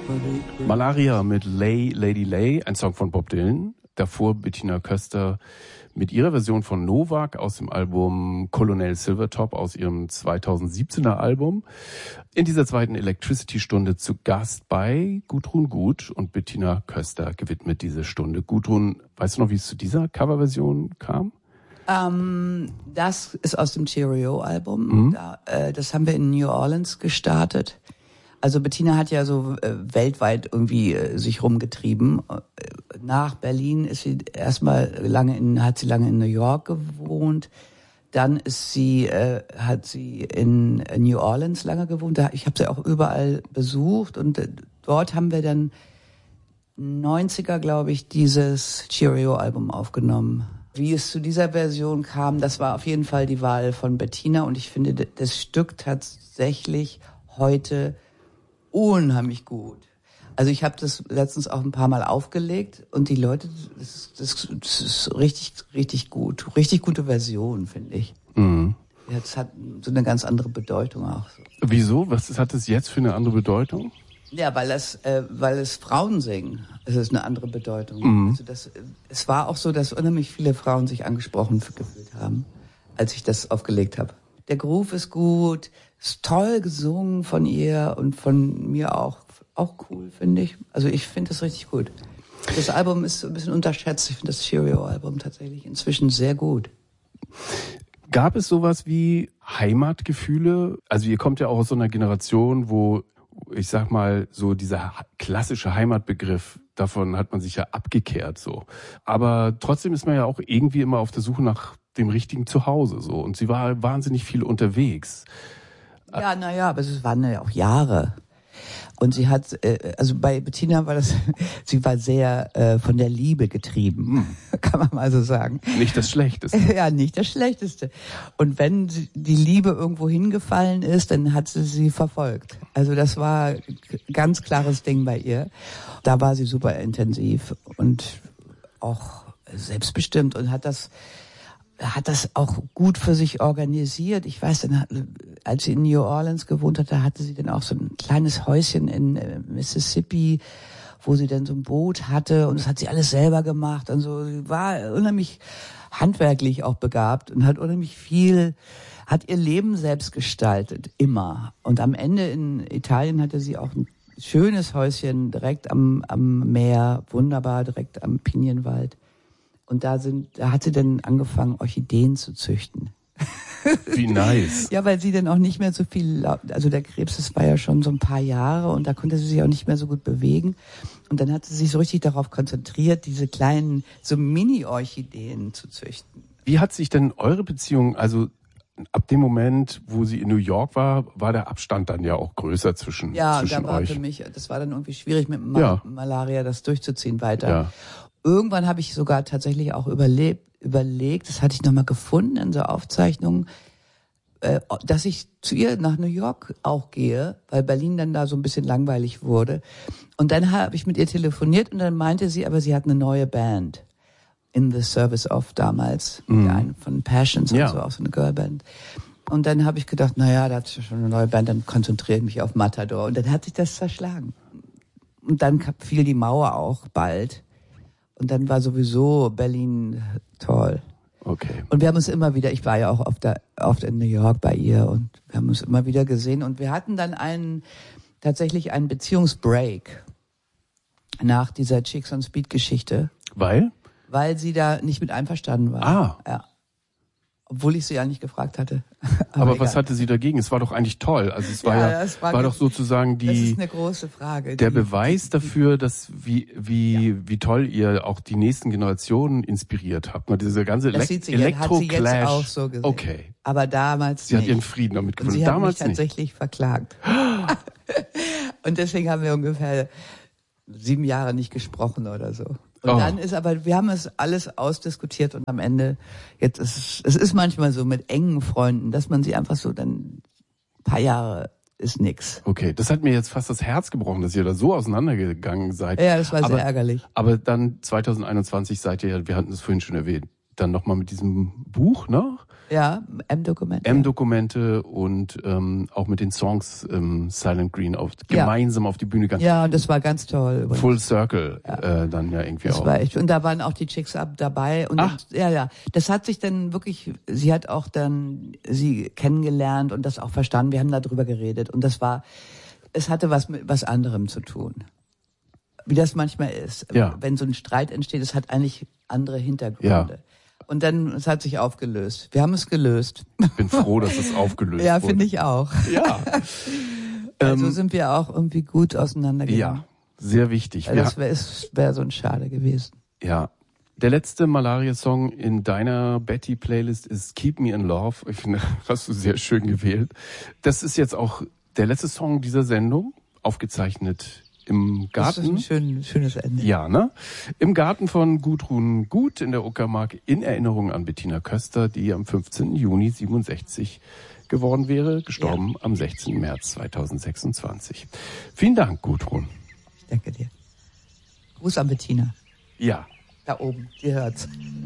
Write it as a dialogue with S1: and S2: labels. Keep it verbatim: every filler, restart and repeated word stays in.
S1: Malaria mit Lay, Lady Lay, ein Song von Bob Dylan. Davor Bettina Köster mit ihrer Version von Novak aus dem Album Colonel Silvertop aus ihrem zweitausendsiebzehner Album. In dieser zweiten Electricity-Stunde zu Gast bei Gudrun Gut und Bettina Köster gewidmet diese Stunde. Gudrun, weißt du noch, wie es zu dieser Coverversion kam?
S2: Ähm, das ist aus dem Cheerio-Album.
S1: Mhm.
S2: Da, äh, das haben wir in New Orleans gestartet. Also Bettina hat ja so äh, weltweit irgendwie äh, sich rumgetrieben. Nach Berlin ist sie erstmal lange in, hat sie lange in New York gewohnt. Dann ist sie, äh, hat sie in New Orleans lange gewohnt. Ich habe sie auch überall besucht und äh, dort haben wir dann neunziger, glaube ich, dieses Cheerio-Album aufgenommen. Wie es zu dieser Version kam, das war auf jeden Fall die Wahl von Bettina und ich finde das Stück tatsächlich heute unheimlich gut. Also ich habe das letztens auch ein paar Mal aufgelegt und die Leute, das, das, das ist richtig, richtig gut. Richtig gute Version, finde ich.
S1: Mhm.
S2: Ja, das hat so eine ganz andere Bedeutung auch.
S1: Wieso? Was hat es jetzt für eine andere Bedeutung?
S2: Ja, weil es, äh, weil es Frauen singen. Es ist eine andere Bedeutung.
S1: Mhm.
S2: Also das, es war auch so, dass unheimlich viele Frauen sich angesprochen gefühlt haben, als ich das aufgelegt habe. Der Groove ist gut, ist toll gesungen von ihr und von mir auch, auch cool, finde ich. Also ich finde das richtig gut. Das Album ist ein bisschen unterschätzt. Ich finde das Cheerio-Album tatsächlich inzwischen sehr gut.
S1: Gab es sowas wie Heimatgefühle? Also ihr kommt ja auch aus so einer Generation, wo, ich sag mal, so dieser klassische Heimatbegriff, davon hat man sich ja abgekehrt so. Aber trotzdem ist man ja auch irgendwie immer auf der Suche nach dem richtigen Zuhause so. Und sie war wahnsinnig viel unterwegs.
S2: Ja, naja, aber es waren ja auch Jahre. Und sie hat, äh, also bei Bettina war das, sie war sehr äh, von der Liebe getrieben, hm. kann man mal so sagen.
S1: Nicht das Schlechteste.
S2: Ja, nicht das Schlechteste. Und wenn die Liebe irgendwo hingefallen ist, dann hat sie sie verfolgt. Also das war ein ganz klares Ding bei ihr. Da war sie super intensiv und auch selbstbestimmt und hat das hat das auch gut für sich organisiert. Ich weiß, dann, als sie in New Orleans gewohnt hat, da hatte sie dann auch so ein kleines Häuschen in Mississippi, wo sie dann so ein Boot hatte und das hat sie alles selber gemacht und so. Sie war unheimlich handwerklich auch begabt und hat unheimlich viel, hat ihr Leben selbst gestaltet, immer. Und am Ende in Italien hatte sie auch ein schönes Häuschen direkt am, am Meer, wunderbar, direkt am Pinienwald. Und da sind, da hat sie dann angefangen, Orchideen zu züchten.
S1: Wie nice.
S2: Ja, weil sie dann auch nicht mehr so viel, also der Krebs, das war ja schon so ein paar Jahre und da konnte sie sich auch nicht mehr so gut bewegen. Und dann hat sie sich so richtig darauf konzentriert, diese kleinen, so Mini-Orchideen zu züchten.
S1: Wie hat sich denn eure Beziehung, also ab dem Moment, wo sie in New York war, war der Abstand dann ja auch größer zwischen,
S2: ja,
S1: zwischen
S2: da war
S1: euch?
S2: für mich, das war dann irgendwie schwierig mit Mal-
S1: ja.
S2: Malaria, das durchzuziehen weiter.
S1: Ja.
S2: Irgendwann habe ich sogar tatsächlich auch überlebt, überlegt, das hatte ich nochmal gefunden in so Aufzeichnungen, äh, dass ich zu ihr nach New York auch gehe, weil Berlin dann da so ein bisschen langweilig wurde. Und dann habe ich mit ihr telefoniert und dann meinte sie, aber sie hat eine neue Band. In the Service of damals,
S1: mhm.
S2: eine von Passions
S1: ja.
S2: und so, auch so eine Girlband. Und dann habe ich gedacht, naja, da hat sie schon eine neue Band, dann konzentriere ich mich auf Matador. Und dann hat sich das zerschlagen. Und dann fiel die Mauer auch bald. Und dann war sowieso Berlin toll.
S1: Okay.
S2: Und wir haben uns immer wieder, ich war ja auch oft, da, oft in New York bei ihr und wir haben uns immer wieder gesehen. Und wir hatten dann einen, tatsächlich einen Beziehungsbreak nach dieser Chicks on Speed Geschichte.
S1: Weil?
S2: Weil sie da nicht mit einverstanden war.
S1: Ah.
S2: Ja. Obwohl ich sie ja nicht gefragt hatte.
S1: Aber, Aber was
S2: egal.
S1: hatte sie dagegen? Es war doch eigentlich toll. Also es war
S2: ja,
S1: ja,
S2: das war,
S1: war doch sozusagen die,
S2: das ist eine große Frage.
S1: der
S2: die,
S1: Beweis
S2: die,
S1: dafür, dass wie wie
S2: ja.
S1: wie toll ihr auch die nächsten Generationen inspiriert habt. Diese ganze
S2: das
S1: Elekt-
S2: sieht sie, hat sie jetzt
S1: Elektro-Clash.
S2: auch so gesehen.
S1: Okay.
S2: Aber damals
S1: Sie
S2: nicht.
S1: hat ihren Frieden damit
S2: Und
S1: gefunden.
S2: sie hat mich
S1: Damals
S2: tatsächlich
S1: nicht.
S2: verklagt. Und deswegen haben wir ungefähr sieben Jahre nicht gesprochen oder so. Und
S1: oh.
S2: dann ist aber, wir haben es alles ausdiskutiert und am Ende, jetzt ist es, es ist manchmal so mit engen Freunden, dass man sie einfach so dann, ein paar Jahre ist nix.
S1: Okay, das hat mir jetzt fast das Herz gebrochen, dass ihr da so auseinandergegangen seid.
S2: Ja, das war
S1: aber,
S2: sehr ärgerlich.
S1: Aber dann zwanzig einundzwanzig seid ihr, wir hatten es vorhin schon erwähnt, dann nochmal mit diesem Buch, ne?
S2: Ja, M-Dokumente.
S1: M-Dokumente und ähm, auch mit den Songs ähm, Silent Green auf,
S2: Ja.
S1: gemeinsam auf die Bühne gegangen.
S2: Ja, und das war ganz toll. übrigens.
S1: Full Circle
S2: Ja.
S1: äh, dann ja irgendwie
S2: Das
S1: auch.
S2: war echt. Und da waren auch die Chicks ab dabei. Und
S1: Ach.
S2: ja, ja. Das hat sich dann wirklich, sie hat auch dann sie kennengelernt und das auch verstanden. Wir haben darüber geredet. Und das war, es hatte was mit was anderem zu tun. Wie das manchmal ist.
S1: Ja.
S2: Wenn so ein Streit entsteht, es hat eigentlich andere Hintergründe.
S1: Ja.
S2: Und dann, es hat sich aufgelöst. Wir haben es gelöst.
S1: Ich bin froh, dass es aufgelöst
S2: Ja,
S1: wurde.
S2: finde ich auch.
S1: Ja.
S2: Also
S1: ähm,
S2: sind wir auch irgendwie gut auseinandergegangen.
S1: ja, sehr wichtig.
S2: Weil
S1: Wir
S2: das wäre wär so ein Schade gewesen.
S1: Ja. Der letzte Malaria-Song in deiner Betty-Playlist ist Keep Me in Love. Ich finde, hast du sehr schön gewählt. Das ist jetzt auch der letzte Song dieser Sendung, aufgezeichnet im Garten.
S2: Das ist ein schön, schönes Ende.
S1: Ja, ne? Im Garten von Gudrun Gut in der Uckermark in Erinnerung an Bettina Köster, die am fünfzehnten Juni siebenundsechzig geworden wäre, gestorben ja. am sechzehnten März zweitausendsechsundzwanzig. Vielen Dank, Gudrun.
S2: Ich danke dir. Gruß an Bettina.
S1: Ja.
S2: Da oben, die hört's.